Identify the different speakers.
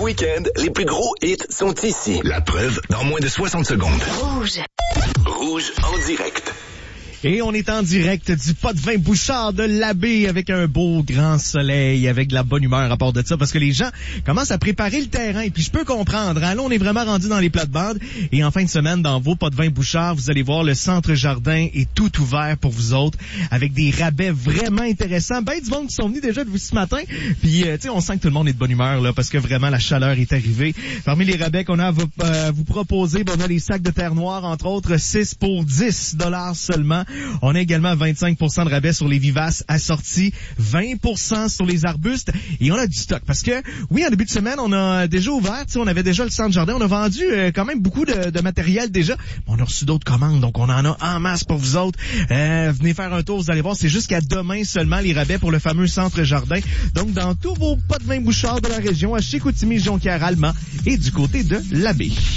Speaker 1: week-end, les plus gros hits sont ici. La preuve dans moins de 60 secondes.
Speaker 2: Rouge.
Speaker 1: Rouge en direct.
Speaker 3: Et on est en direct du Pot de Vin Bouchard de l'Abbé avec un beau grand soleil, avec de la bonne humeur à part de ça, parce que les gens commencent à préparer le terrain. Et puis je peux comprendre, hein, là on est vraiment rendu dans les plates-bandes. Et en fin de semaine, dans vos Pot de Vin Bouchard, vous allez voir le centre jardin est tout ouvert pour vous autres, avec des rabais vraiment intéressants. Ben du monde qui sont venus déjà de vous ce matin. Puis tu sais, on sent que tout le monde est de bonne humeur là, parce que vraiment la chaleur est arrivée. Parmi les rabais qu'on a à vous proposer, ben, on a les sacs de terre noire, entre autres, 6 pour 10 $ seulement. On a également 25% de rabais sur les vivaces assortis, 20% sur les arbustes, et on a du stock. Parce que, oui, en début de semaine, on a déjà ouvert, on avait déjà le centre jardin, on a vendu quand même beaucoup de matériel déjà. On a reçu d'autres commandes, donc on en a en masse pour vous autres. Venez faire un tour, vous allez voir, c'est jusqu'à demain seulement les rabais pour le fameux centre jardin. Donc, dans tous vos Pots de Vin Bouchard de la région, à Chicoutimi, Jonquière, Allemand et du côté de l'Abbé.